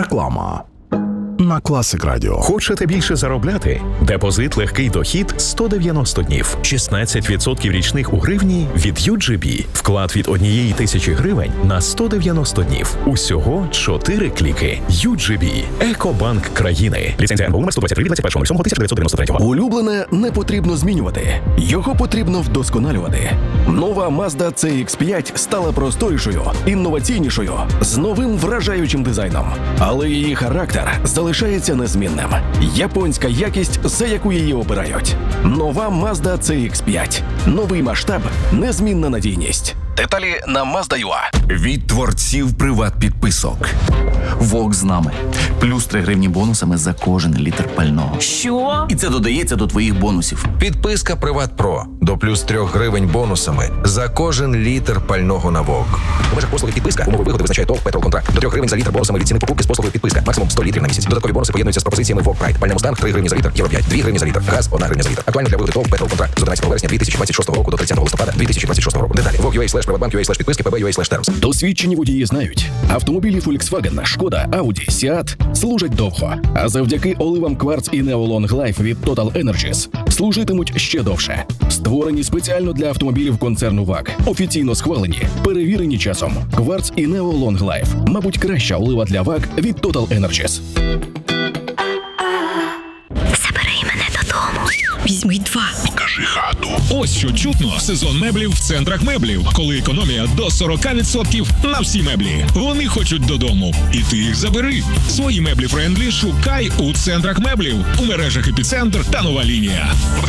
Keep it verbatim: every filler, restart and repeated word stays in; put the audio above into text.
Реклама на Класик Радіо. Хочете більше заробляти? Депозит легкий дохід сто дев'яносто днів. шістнадцять відсотків річних у гривні від ю джі бі. Вклад від однієї тисячі гривень на сто дев'яносто днів. Усього чотири кліки. ю джі бі. Екобанк країни. Ліцензія ен бе у номер сто двадцять три від двадцять першого сьомого тисяча дев'ятсот дев'яносто третього. Улюблене не потрібно змінювати. Його потрібно вдосконалювати. Нова Mazda це ікс п'ять стала просторішою, інноваційнішою, з новим вражаючим дизайном. Але її характер залишається незмінним. Японська якість, за яку її обирають. Нова Mazda це ікс п'ять. Новий масштаб, незмінна надійність. Деталі на Mazda.ua. Від творців приват-підписок. Вок з нами. Плюс три гривні бонусами за кожен літр пального. Що? І це додається до твоїх бонусів. Підписка Приват Про до плюс трьох гривень бонусами за кожен літр пального на ВОК. У межах послуги підписка умови вигоди визначає ТОВ «Петролконтракт». До трьох гривень за літр бонусами від ціни покупки з послугою підписка. Максимум сто літрів на місяць. Додаткові бонуси поєднуються з пропозиціями ВОК Прайд. Пальне Мустанг три гривні за літр, Євро п'ять, дві гривні за літр, газ одна гривня за літр. Актуально для вигоди ТОВ «Петролконтракт» з одинадцятого вересня дві тисячі двадцять шостого року до тридцятого листопада дві тисячі двадцять шостого року. Деталі вок.ua слеш приватбанк.ua слеш підписки pb.ua слеш термс. Досвідчені водії знають, автомобілі Volkswagen, Шкода, Audi, Seat служать довго, а завдяки оливам Quartz і Neo Long Life від Total Energies служитимуть ще довше. Створені спеціально для автомобілів концерну ВАГ, офіційно схвалені, перевірені часом. Quartz і Neo Long Life, мабуть, краща олива для ВАГ від Total Energies. Забери мене додому. Візьми два. Покажи хату. Ось що чутно. Сезон меблів в центрах меблів. Коли економія до сорок відсотків на всі меблі. Вони хочуть додому. І ти їх забери. Свої меблі френдлі шукай у центрах меблів. У мережах Епіцентр та Нова Лінія.